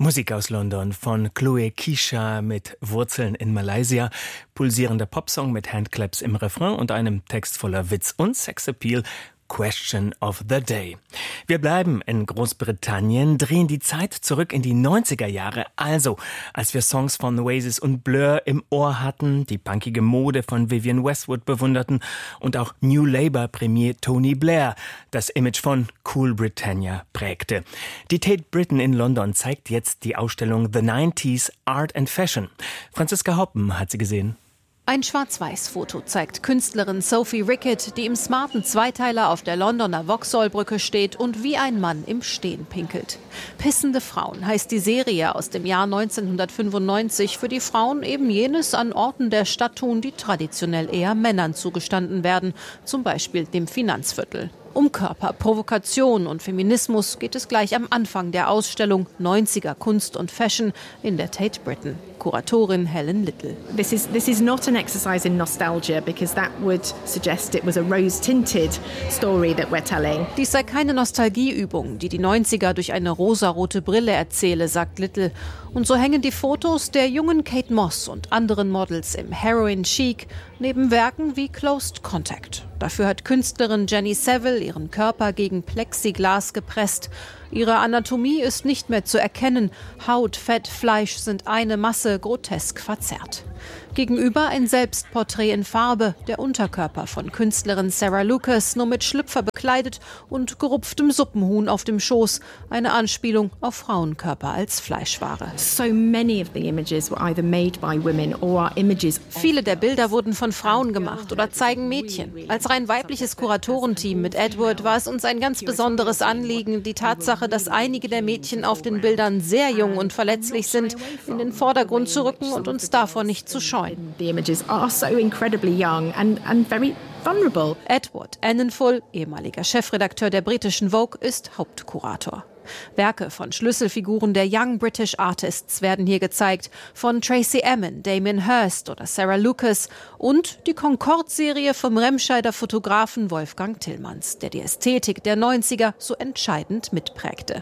Musik aus London von Chloe Kisha mit Wurzeln in Malaysia, pulsierender Popsong mit Handclaps im Refrain und einem Text voller Witz und Sexappeal. Question of the Day. Wir bleiben in Großbritannien, drehen die Zeit zurück in die 90er Jahre, also als wir Songs von Oasis und Blur im Ohr hatten, die punkige Mode von Vivienne Westwood bewunderten und auch New Labour-Premier Tony Blair das Image von Cool Britannia prägte. Die Tate Britain in London zeigt jetzt die Ausstellung The 90s Art and Fashion. Franziska Hoppen hat sie gesehen. Ein Schwarz-Weiß-Foto zeigt Künstlerin Sophie Rickett, die im smarten Zweiteiler auf der Londoner Vauxhall-Brücke steht und wie ein Mann im Stehen pinkelt. Pissende Frauen heißt die Serie aus dem Jahr 1995, für die Frauen eben jenes an Orten der Stadt tun, die traditionell eher Männern zugestanden werden, zum Beispiel dem Finanzviertel. Um Körper, Provokation und Feminismus geht es gleich am Anfang der Ausstellung 90er Kunst und Fashion in der Tate Britain. Kuratorin Helen Little. This is not an exercise in nostalgia because that would suggest it was a rose-tinted story that we're telling. Dies sei keine Nostalgieübung, die 90er durch eine rosarote Brille erzähle, sagt Little. Und so hängen die Fotos der jungen Kate Moss und anderen Models im Heroin Chic neben Werken wie Closed Contact. Dafür hat Künstlerin Jenny Saville ihren Körper gegen Plexiglas gepresst. Ihre Anatomie ist nicht mehr zu erkennen. Haut, Fett, Fleisch sind eine Masse, grotesk verzerrt. Gegenüber ein Selbstporträt in Farbe, der Unterkörper von Künstlerin Sarah Lucas, nur mit Schlüpfer bekleidet und gerupftem Suppenhuhn auf dem Schoß. Eine Anspielung auf Frauenkörper als Fleischware. So many of the images were either made by women or are images. Viele der Bilder wurden von Frauen gemacht oder zeigen Mädchen. Als rein weibliches Kuratorenteam mit Edward war es uns ein ganz besonderes Anliegen, die Tatsache, dass einige der Mädchen auf den Bildern sehr jung und verletzlich sind, in den Vordergrund zu rücken und uns davor nicht zu scheuen. The images are so incredibly young and very vulnerable. Edward Enninful, ehemaliger Chefredakteur der britischen Vogue, ist Hauptkurator. Werke von Schlüsselfiguren der Young British Artists werden hier gezeigt, von Tracey Emin, Damien Hirst oder Sarah Lucas und die Concorde-Serie vom Remscheider Fotografen Wolfgang Tillmans, der die Ästhetik der 90er so entscheidend mitprägte.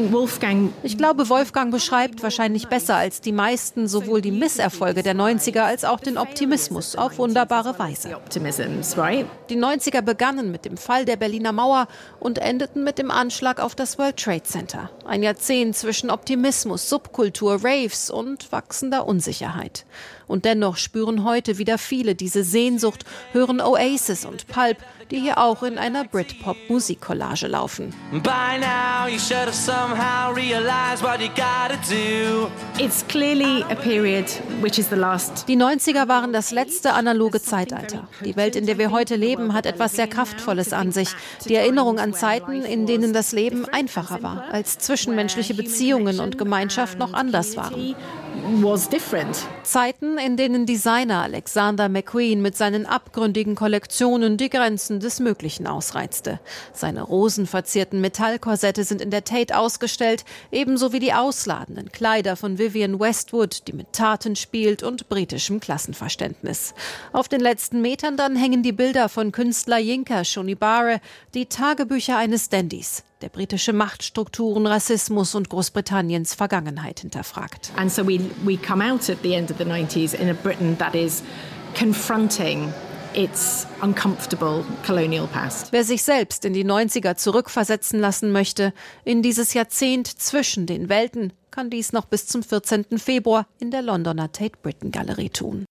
Ich glaube, Wolfgang beschreibt wahrscheinlich besser als die meisten sowohl die Misserfolge der 90er als auch den Optimismus auf wunderbare Weise. Die 90er begannen mit dem Fall der Berliner Mauer und endeten mit dem Anschlag auf das World Trade Center. Ein Jahrzehnt zwischen Optimismus, Subkultur, Raves und wachsender Unsicherheit. Und dennoch spüren heute wieder viele diese Sehnsucht, hören Oasis und Pulp, die hier auch in einer Britpop-Musikcollage laufen. It's clearly a period which is the last. Die 90er waren das letzte analoge Zeitalter. Die Welt, in der wir heute leben, hat etwas sehr Kraftvolles an sich. Die Erinnerung an Zeiten, in denen das Leben einfacher war, als zwischenmenschliche Beziehungen und Gemeinschaft noch anders waren. Zeiten, in denen Designer Alexander McQueen mit seinen abgründigen Kollektionen die Grenzen des Möglichen ausreizte. Seine rosenverzierten Metallkorsette sind in der Tate ausgestellt, ebenso wie die ausladenden Kleider von Vivienne Westwood, die mit Taten spielt und britischem Klassenverständnis. Auf den letzten Metern dann hängen die Bilder von Künstler Yinka Shonibare, die Tagebücher eines Dandys, der britische Machtstrukturen, Rassismus und Großbritanniens Vergangenheit hinterfragt. And so we come out at the end of the 90s in a Britain that is confronting its uncomfortable colonial past. Wer sich selbst in die 90er zurückversetzen lassen möchte, in dieses Jahrzehnt zwischen den Welten, kann dies noch bis zum 14. Februar in der Londoner Tate Britain Galerie tun.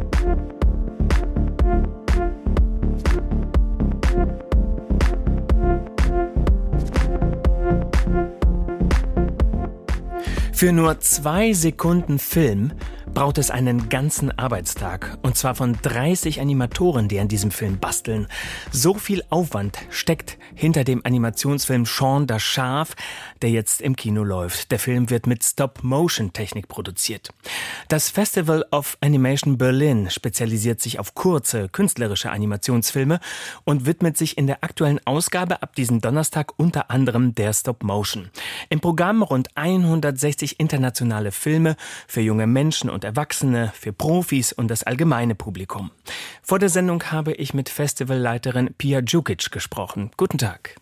Für nur 2 Sekunden Film braucht es einen ganzen Arbeitstag. Und zwar von 30 Animatoren, die an diesem Film basteln. So viel Aufwand steckt hinter dem Animationsfilm Shaun das Schaf, der jetzt im Kino läuft. Der Film wird mit Stop-Motion-Technik produziert. Das Festival of Animation Berlin spezialisiert sich auf kurze, künstlerische Animationsfilme und widmet sich in der aktuellen Ausgabe ab diesem Donnerstag unter anderem der Stop-Motion. Im Programm rund 160 internationale Filme für junge Menschen und Erwachsene, für Profis und das allgemeine Publikum. Vor der Sendung habe ich mit Festivalleiterin Pia Djukic gesprochen. Guten Tag.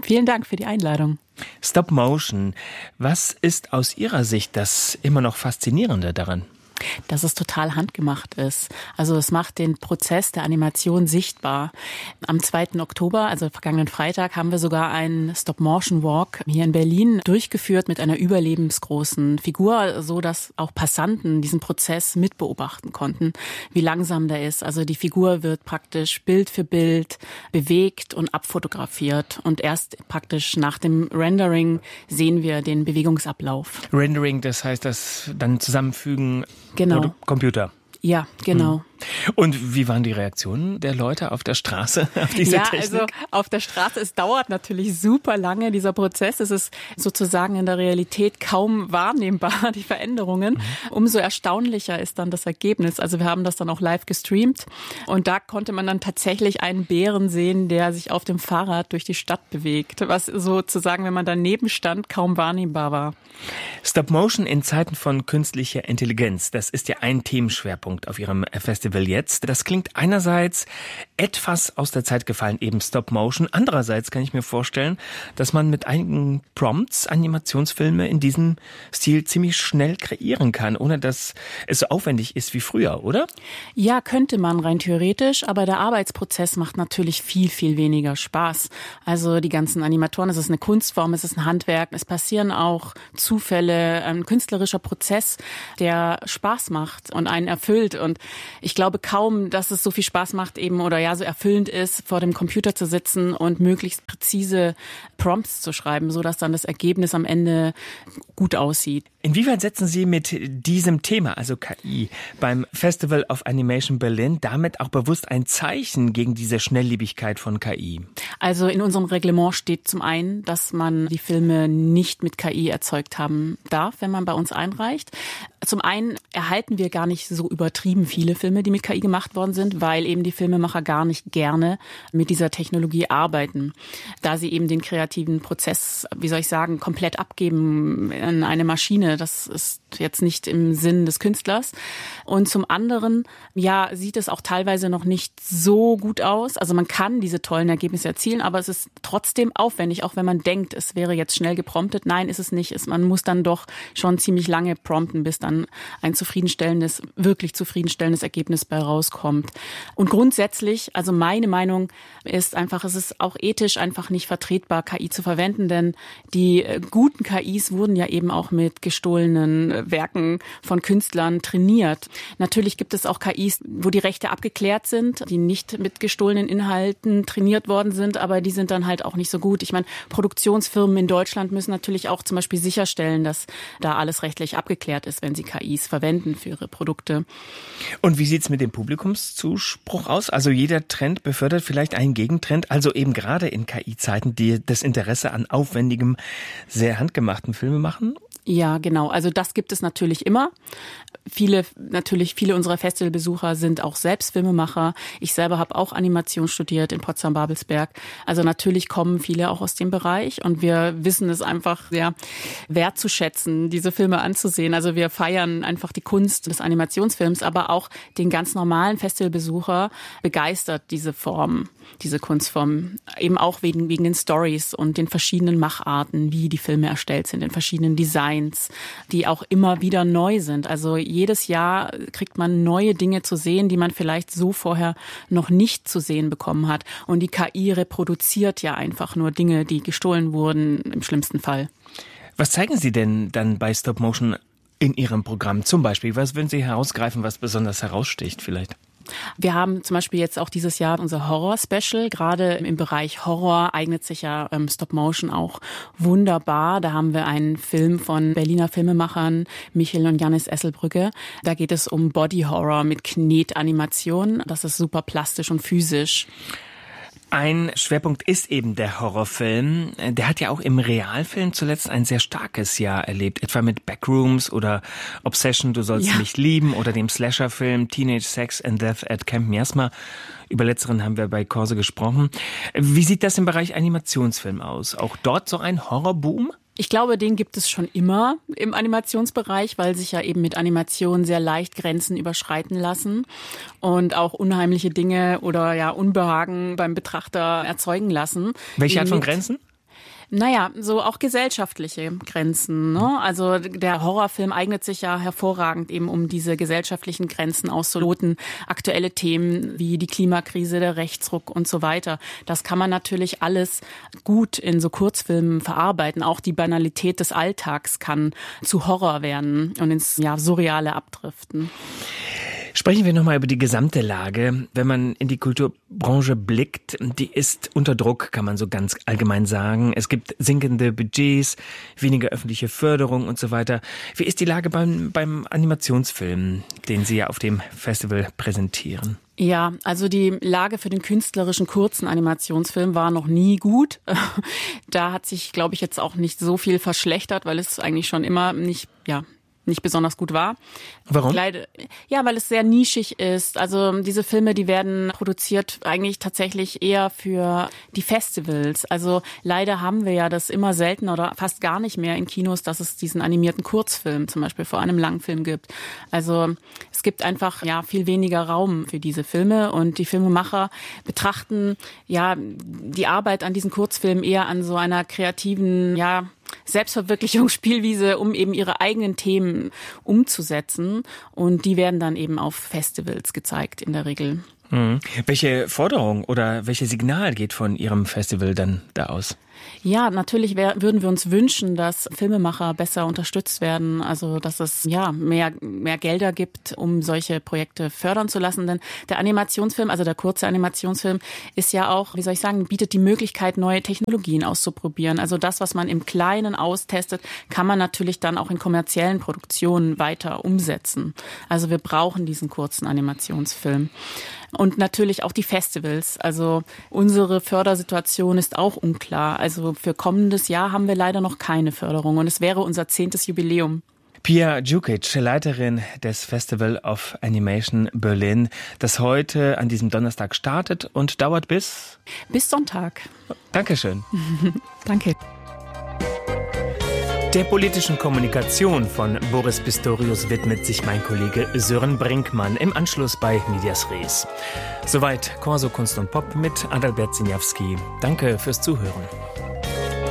Vielen Dank für die Einladung. Stop Motion. Was ist aus Ihrer Sicht das immer noch Faszinierende daran? Dass es total handgemacht ist. Also es macht den Prozess der Animation sichtbar. Am 2. Oktober, also vergangenen Freitag, haben wir sogar einen Stop-Motion-Walk hier in Berlin durchgeführt mit einer überlebensgroßen Figur, so dass auch Passanten diesen Prozess mitbeobachten konnten, wie langsam der ist. Also die Figur wird praktisch Bild für Bild bewegt und abfotografiert. Und erst praktisch nach dem Rendering sehen wir den Bewegungsablauf. Rendering, das heißt das dann Zusammenfügen. Genau. Computer. Ja, genau. Und wie waren die Reaktionen der Leute auf der Straße auf diese Technik? Also auf der Straße, es dauert natürlich super lange, dieser Prozess. Es ist sozusagen in der Realität kaum wahrnehmbar, die Veränderungen. Umso erstaunlicher ist dann das Ergebnis. Also wir haben das dann auch live gestreamt und da konnte man dann tatsächlich einen Bären sehen, der sich auf dem Fahrrad durch die Stadt bewegt, was sozusagen, wenn man daneben stand, kaum wahrnehmbar war. Stop Motion in Zeiten von künstlicher Intelligenz, das ist ja ein Themenschwerpunkt auf Ihrem Festival jetzt. Das klingt einerseits etwas aus der Zeit gefallen, eben Stop Motion. Andererseits kann ich mir vorstellen, dass man mit einigen Prompts Animationsfilme in diesem Stil ziemlich schnell kreieren kann, ohne dass es so aufwendig ist wie früher, oder? Ja, könnte man rein theoretisch, aber der Arbeitsprozess macht natürlich viel, viel weniger Spaß. Also die ganzen Animatoren, es ist eine Kunstform, es ist ein Handwerk, es passieren auch Zufälle, ein künstlerischer Prozess, der Spaß macht und einen erfüllt. Und ich glaube kaum, dass es so viel Spaß macht eben oder ja so erfüllend ist, vor dem Computer zu sitzen und möglichst präzise Prompts zu schreiben, so dass dann das Ergebnis am Ende gut aussieht. Inwieweit setzen Sie mit diesem Thema, also KI, beim Festival of Animation Berlin damit auch bewusst ein Zeichen gegen diese Schnelllebigkeit von KI? Also in unserem Reglement steht zum einen, dass man die Filme nicht mit KI erzeugt haben darf, wenn man bei uns einreicht. Zum einen erhalten wir gar nicht so übertrieben viele Filme, die mit KI gemacht worden sind, weil eben die Filmemacher gar nicht gerne mit dieser Technologie arbeiten, da sie eben den kreativen Prozess, wie soll ich sagen, komplett abgeben an eine Maschine. Das ist jetzt nicht im Sinn des Künstlers. Und zum anderen, ja, sieht es auch teilweise noch nicht so gut aus. Also man kann diese tollen Ergebnisse erzielen, aber es ist trotzdem aufwendig, auch wenn man denkt, es wäre jetzt schnell gepromptet. Nein, ist es nicht. Man muss dann doch schon ziemlich lange prompten, bis dann ein wirklich zufriedenstellendes Ergebnis bei rauskommt. Und grundsätzlich, also meine Meinung ist einfach, es ist auch ethisch einfach nicht vertretbar, KI zu verwenden, denn die guten KIs wurden ja eben auch mit gestohlenen Werken von Künstlern trainiert. Natürlich gibt es auch KIs, wo die Rechte abgeklärt sind, die nicht mit gestohlenen Inhalten trainiert worden sind, aber die sind dann halt auch nicht so gut. Ich meine, Produktionsfirmen in Deutschland müssen natürlich auch zum Beispiel sicherstellen, dass da alles rechtlich abgeklärt ist, wenn sie KIs verwenden für ihre Produkte. Und wie sieht's mit dem Publikumszuspruch aus? Also jeder Trend befördert vielleicht einen Gegentrend, also eben gerade in KI-Zeiten, die das Interesse an aufwendigem, sehr handgemachten Filmemachen? Ja, genau. Also das gibt es natürlich immer. Viele unserer Festivalbesucher sind auch selbst Filmemacher. Ich selber habe auch Animation studiert in Potsdam-Babelsberg. Also natürlich kommen viele auch aus dem Bereich und wir wissen es einfach sehr wertzuschätzen, diese Filme anzusehen. Also wir feiern einfach die Kunst des Animationsfilms, aber auch den ganz normalen Festivalbesucher begeistert diese Kunstform. Eben auch wegen den Stories und den verschiedenen Macharten, wie die Filme erstellt sind, den verschiedenen Designs, die auch immer wieder neu sind. Also jedes Jahr kriegt man neue Dinge zu sehen, die man vielleicht so vorher noch nicht zu sehen bekommen hat. Und die KI reproduziert ja einfach nur Dinge, die gestohlen wurden, im schlimmsten Fall. Was zeigen Sie denn dann bei Stop Motion in Ihrem Programm zum Beispiel? Was würden Sie herausgreifen, was besonders heraussticht vielleicht? Wir haben zum Beispiel jetzt auch dieses Jahr unser Horror-Special. Gerade im Bereich Horror eignet sich ja Stop-Motion auch wunderbar. Da haben wir einen Film von Berliner Filmemachern Michel und Jannis Esselbrücke. Da geht es um Body-Horror mit Knetanimation. Das ist super plastisch und physisch. Ein Schwerpunkt ist eben der Horrorfilm. Der hat ja auch im Realfilm zuletzt ein sehr starkes Jahr erlebt, etwa mit Backrooms oder Obsession, du sollst mich lieben oder dem Slasher-Film Teenage Sex and Death at Camp Miasma. Über letzteren haben wir bei Corse gesprochen. Wie sieht das im Bereich Animationsfilm aus? Auch dort so ein Horrorboom? Ich glaube, den gibt es schon immer im Animationsbereich, weil sich ja eben mit Animation sehr leicht Grenzen überschreiten lassen und auch unheimliche Dinge oder ja Unbehagen beim Betrachter erzeugen lassen. Welche Art von Grenzen? Naja, so auch gesellschaftliche Grenzen, ne? Also der Horrorfilm eignet sich ja hervorragend eben, um diese gesellschaftlichen Grenzen auszuloten. Aktuelle Themen wie die Klimakrise, der Rechtsruck und so weiter. Das kann man natürlich alles gut in so Kurzfilmen verarbeiten. Auch die Banalität des Alltags kann zu Horror werden und ins Surreale abdriften. Sprechen wir nochmal über die gesamte Lage. Wenn man in die Kulturbranche blickt, die ist unter Druck, kann man so ganz allgemein sagen. Es gibt sinkende Budgets, weniger öffentliche Förderung und so weiter. Wie ist die Lage beim Animationsfilm, den Sie ja auf dem Festival präsentieren? Ja, also die Lage für den künstlerischen kurzen Animationsfilm war noch nie gut. Da hat sich, glaube ich, jetzt auch nicht so viel verschlechtert, weil es eigentlich schon immer nicht besonders gut war. Warum? Ja, weil es sehr nischig ist. Also diese Filme, die werden produziert eigentlich tatsächlich eher für die Festivals. Also leider haben wir ja das immer seltener oder fast gar nicht mehr in Kinos, dass es diesen animierten Kurzfilm zum Beispiel vor einem Langfilm gibt. Also es gibt einfach viel weniger Raum für diese Filme und die Filmemacher betrachten die Arbeit an diesen Kurzfilmen eher an so einer kreativen, Selbstverwirklichungsspielwiese, um eben ihre eigenen Themen umzusetzen. Und die werden dann eben auf Festivals gezeigt in der Regel. Welche Forderung oder welches Signal geht von Ihrem Festival dann da aus? Ja, natürlich würden wir uns wünschen, dass Filmemacher besser unterstützt werden, also dass es mehr Gelder gibt, um solche Projekte fördern zu lassen. Denn der Animationsfilm, also der kurze Animationsfilm, ist ja auch, bietet die Möglichkeit, neue Technologien auszuprobieren. Also das, was man im Kleinen austestet, kann man natürlich dann auch in kommerziellen Produktionen weiter umsetzen. Also wir brauchen diesen kurzen Animationsfilm. Und natürlich auch die Festivals. Also unsere Fördersituation ist auch unklar. Also für kommendes Jahr haben wir leider noch keine Förderung und es wäre unser 10. Jubiläum. Pia Djukic, Leiterin des Festival of Animation Berlin, das heute an diesem Donnerstag startet und dauert bis Sonntag. Dankeschön. Danke. Der politischen Kommunikation von Boris Pistorius widmet sich mein Kollege Sören Brinkmann im Anschluss bei Medias Res. Soweit Corso Kunst und Pop mit Adalbert Siniawski. Danke fürs Zuhören.